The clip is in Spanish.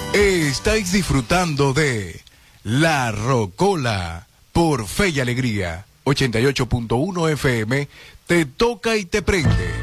Estáis disfrutando de La Rocola por Fe y Alegría. 88.1 FM, te toca y te prende.